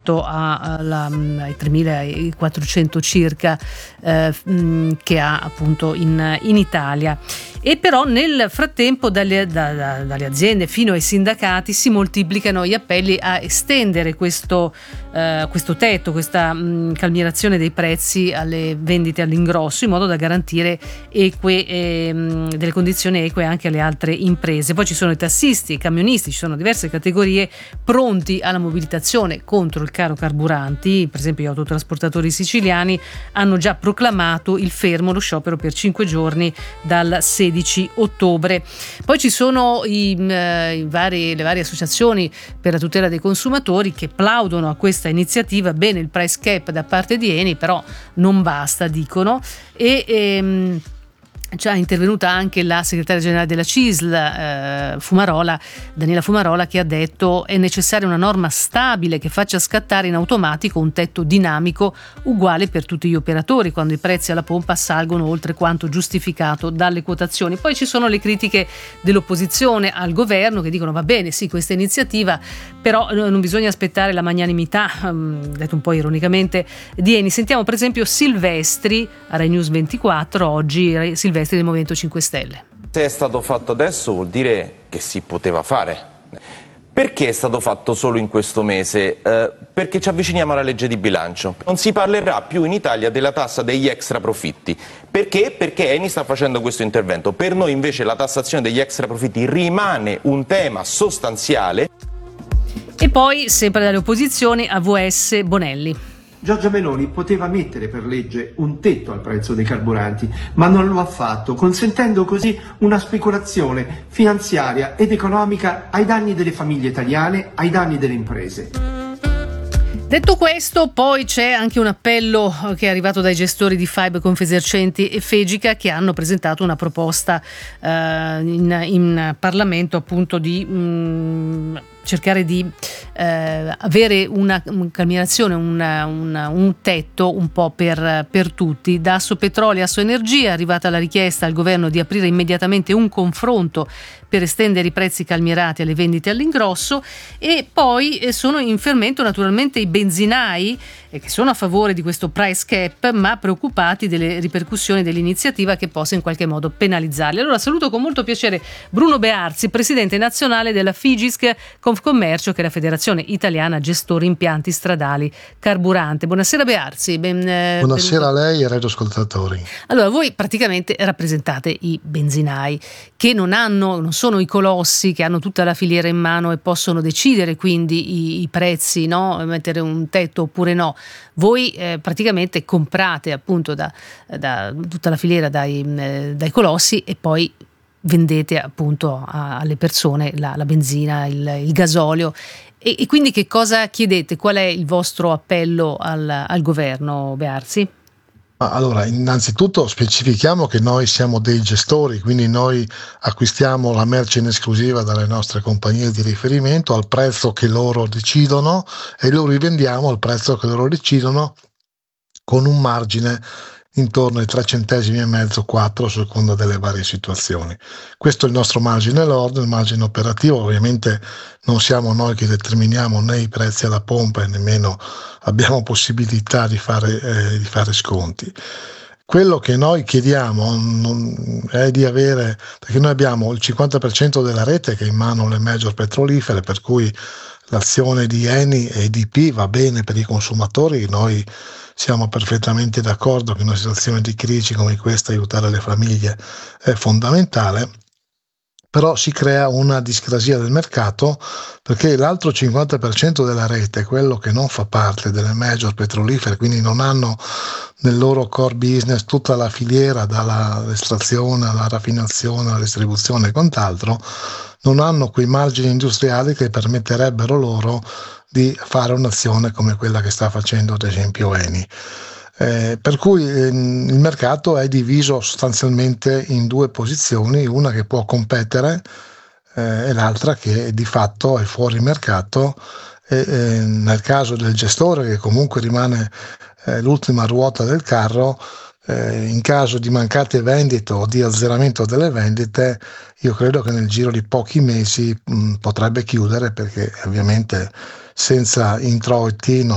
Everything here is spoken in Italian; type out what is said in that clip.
rispetto ai 3.400 circa che ha appunto in Italia. E però nel frattempo dalle aziende fino ai sindacati si moltiplicano gli appelli a estendere questo tetto, questa calmierazione dei prezzi alle vendite all'ingrosso, in modo da garantire delle condizioni eque anche alle altre imprese. Poi ci sono i tassisti, i camionisti, ci sono diverse categorie pronti alla mobilitazione contro il caro carburanti. Per esempio gli autotrasportatori siciliani hanno già proclamato il fermo, lo sciopero per 5 giorni dal 16 ottobre. Poi ci sono le varie associazioni per la tutela dei consumatori che plaudono a questa iniziativa. Bene il price cap da parte di Eni, però non basta, dicono, e già intervenuta anche la segretaria generale della CISL, Daniela Fumarola, che ha detto: è necessaria una norma stabile che faccia scattare in automatico un tetto dinamico uguale per tutti gli operatori quando i prezzi alla pompa salgono oltre quanto giustificato dalle quotazioni. Poi ci sono le critiche dell'opposizione al governo che dicono: va bene, sì, questa iniziativa, però non bisogna aspettare la magnanimità, detto un po' ironicamente, di Eni. Sentiamo per esempio Silvestri a Rai News 24 oggi, Silvestri del Movimento 5 Stelle. Se è stato fatto adesso vuol dire che si poteva fare. Perché è stato fatto solo in questo mese? Perché ci avviciniamo alla legge di bilancio. Non si parlerà più in Italia della tassa degli extra profitti. Perché? Perché Eni sta facendo questo intervento. Per noi invece la tassazione degli extra profitti rimane un tema sostanziale. E poi, sempre dalle opposizioni, AVS Bonelli. Giorgia Meloni poteva mettere per legge un tetto al prezzo dei carburanti, ma non lo ha fatto, consentendo così una speculazione finanziaria ed economica ai danni delle famiglie italiane, ai danni delle imprese. Detto questo, poi c'è anche un appello che è arrivato dai gestori di FIBE, Confesercenti e Fegica, che hanno presentato una proposta in Parlamento, appunto, di cercare di avere una calmierazione, un tetto un po' per tutti. Da Assopetroli e Assoenergia è arrivata la richiesta al governo di aprire immediatamente un confronto per estendere i prezzi calmierati alle vendite all'ingrosso. E poi sono in fermento naturalmente i benzinai, che sono a favore di questo price cap, ma preoccupati delle ripercussioni dell'iniziativa che possa in qualche modo penalizzarli. Allora saluto con molto piacere Bruno Bearzi, presidente nazionale della Figisc Confcommercio, che è la Federazione Italiana Gestori Impianti Stradali Carburante. Buonasera Bearzi. Buonasera a lei e ai radioascoltatori. Allora, voi praticamente rappresentate i benzinai, che non sono i colossi che hanno tutta la filiera in mano e possono decidere quindi i prezzi, no? Mettere un tetto oppure no. Voi praticamente comprate appunto da tutta la filiera dai colossi e poi vendete appunto alle persone la benzina, il gasolio. E quindi che cosa chiedete? Qual è il vostro appello al governo, Bearzi? Allora, innanzitutto specifichiamo che noi siamo dei gestori, quindi noi acquistiamo la merce in esclusiva dalle nostre compagnie di riferimento al prezzo che loro decidono e lo rivendiamo al prezzo che loro decidono, con un margine intorno ai 3 centesimi e mezzo, 4 a seconda delle varie situazioni. Questo è il nostro margine lordo, il margine operativo. Ovviamente non siamo noi che determiniamo né i prezzi alla pompa e nemmeno abbiamo possibilità di fare sconti. Quello che noi chiediamo è di avere, perché noi abbiamo il 50% della rete che è in mano alle major petrolifere, per cui l'azione di Eni e EDP va bene per i consumatori. Noi siamo perfettamente d'accordo che in una situazione di crisi come questa aiutare le famiglie è fondamentale, però si crea una discrasia del mercato, perché l'altro 50% della rete, quello che non fa parte delle major petrolifere, quindi non hanno nel loro core business tutta la filiera dall'estrazione alla raffinazione alla distribuzione e quant'altro, non hanno quei margini industriali che permetterebbero loro di fare un'azione come quella che sta facendo ad esempio Eni. Per cui il mercato è diviso sostanzialmente in due posizioni, una che può competere e l'altra che di fatto è fuori mercato. Nel caso del gestore, che comunque rimane l'ultima ruota del carro, in caso di mancate vendite o di azzeramento delle vendite, io credo che nel giro di pochi mesi potrebbe chiudere, perché ovviamente senza introiti